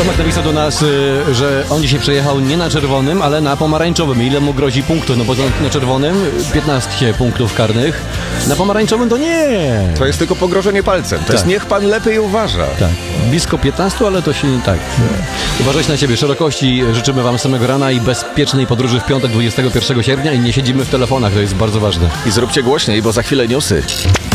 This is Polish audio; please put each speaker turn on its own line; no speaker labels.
Tomek napisał do nas, że on dzisiaj przejechał nie na czerwonym, ale na pomarańczowym. Ile mu grozi punktów? No bo na czerwonym 15 punktów karnych, na pomarańczowym to nie.
To jest tylko pogrożenie palcem. To jest niech pan lepiej uważa.
Tak, blisko 15, ale to się nie tak. Uważajcie na siebie. Szerokości życzymy wam samego rana i bezpiecznej podróży w piątek 21 sierpnia i nie siedzimy w telefonach, to jest bardzo ważne.
I zróbcie głośniej, bo za chwilę newsy.